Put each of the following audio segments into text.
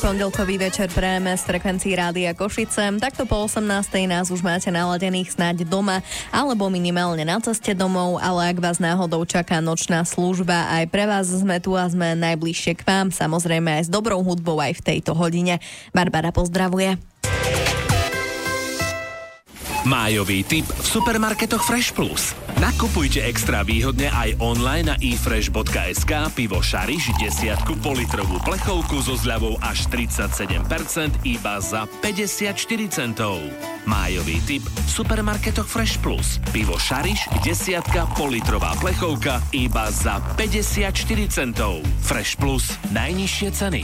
Pondelkový večer prejeme z frekvencií Rádia Košice. Takto po 18. nás už máte naladených snáď doma alebo minimálne na ceste domov, ale ak vás náhodou čaká nočná služba, aj pre vás sme tu a sme najbližšie k vám, samozrejme aj s dobrou hudbou aj v tejto hodine. Barbara pozdravuje. Májový tip v supermarketoch Fresh Plus. Nakupujte extra výhodne aj online na ifresh.sk pivo Šariš 10 politrovú plechovku so zľavou až 37% iba za 54 centov. Májový tip v supermarketoch Fresh Plus. Pivo Šariš 10 politrová plechovka iba za 54 centov. Fresh Plus. Najnižšie ceny.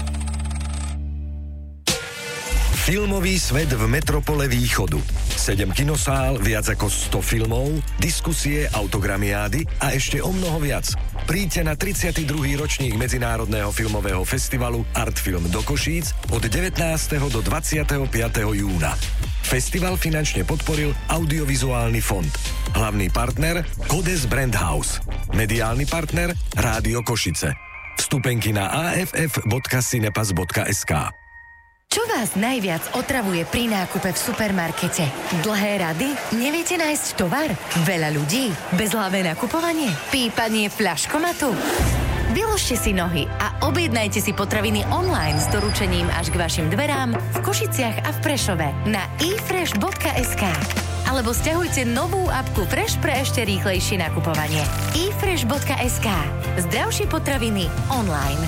Filmový svet v metropole Východu. 7 kinosál, viac ako 100 filmov, diskusie, autogramiády a ešte o mnoho viac. Príďte na 32. ročník Medzinárodného filmového festivalu Artfilm do Košíc od 19. do 25. júna. Festival finančne podporil Audiovizuálny fond. Hlavný partner Kodes Brand House. Mediálny partner Rádio Košice. Vstupenky na aff.cinepas.sk. Čo vás najviac otravuje pri nákupe v supermarkete? Dlhé rady? Neviete nájsť tovar? Veľa ľudí? Bezhlavé nakupovanie? Pípanie fľaškomatu? Vyložte si nohy a objednajte si potraviny online s doručením až k vašim dverám v Košiciach a v Prešove na ifresh.sk. Alebo stiahujte novú apku Fresh pre ešte rýchlejšie nakupovanie. ifresh.sk. Zdravšie potraviny online.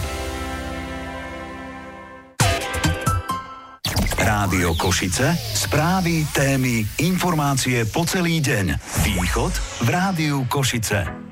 Rádio Košice, správy, témy, informácie po celý deň. Východ v Rádiu Košice.